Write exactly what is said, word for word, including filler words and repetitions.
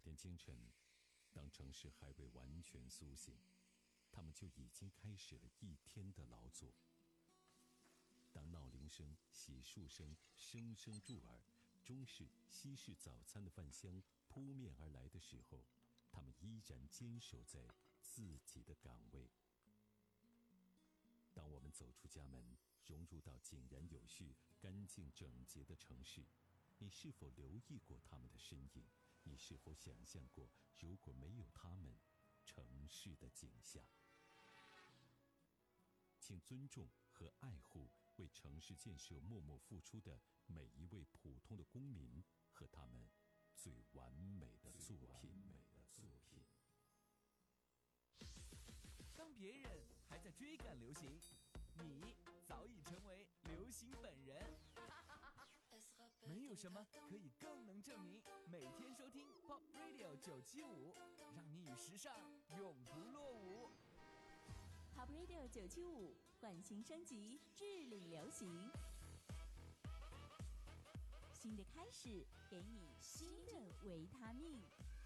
天清晨，当城市还未完全苏醒，他们就已经开始了一天的劳作。当闹铃声、洗漱声声声入耳，中式、西式早餐的饭香扑面而来的时候，他们依然坚守在自己的岗位。当我们走出家门，融入到井然有序、干净整洁的城市，你是否留意过他们的身影？你是否想象过，如果没有他们，城市的景象？请尊重和爱护为城市建设默默付出的每一位普通的公民和他们最完美的作品。 当别人还在追赶流行，你早已成为流行本人。没有什么可以更能证明每天收听 Pop Radio 九七五，让你与时尚永不落伍。 Pop Radio 九七五焕新升级，致力流行。新的开始，给你新的维他命。